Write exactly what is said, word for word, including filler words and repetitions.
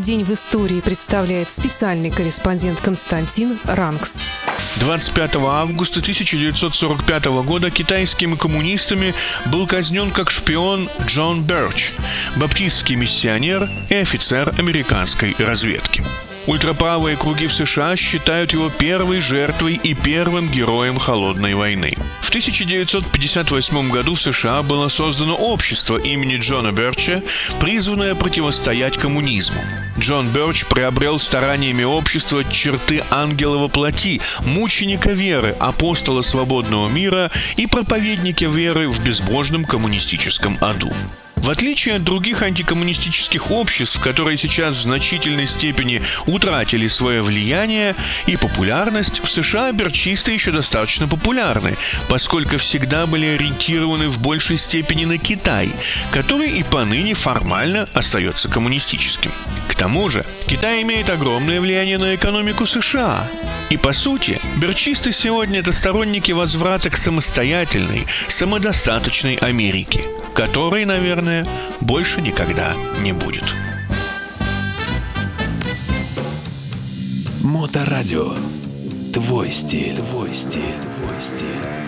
день в истории представляет специальный корреспондент Константин Ранкс. двадцать пятого августа тысяча девятьсот сорок пятого года китайскими коммунистами был казнен как шпион Джон Бёрч, баптистский миссионер и офицер американской разведки. Ультраправые круги в США считают его первой жертвой и первым героем Холодной войны. В тысяча девятьсот пятьдесят восьмом году в США было создано общество имени Джона Бёрча, призванное противостоять коммунизму. Джон Бёрч приобрел стараниями общества черты ангела во плоти, мученика веры, апостола свободного мира и проповедника веры в безбожном коммунистическом аду. В отличие от других антикоммунистических обществ, которые сейчас в значительной степени утратили свое влияние и популярность, в США бёрчисты еще достаточно популярны, поскольку всегда были ориентированы в большей степени на Китай, который и поныне формально остается коммунистическим. К тому же, Китай имеет огромное влияние на экономику США. И по сути, бёрчисты сегодня – это сторонники возврата к самостоятельной, самодостаточной Америке, которой, наверное, больше никогда не будет. Моторадио. Твой стиль. Твой стиль. Твой стиль.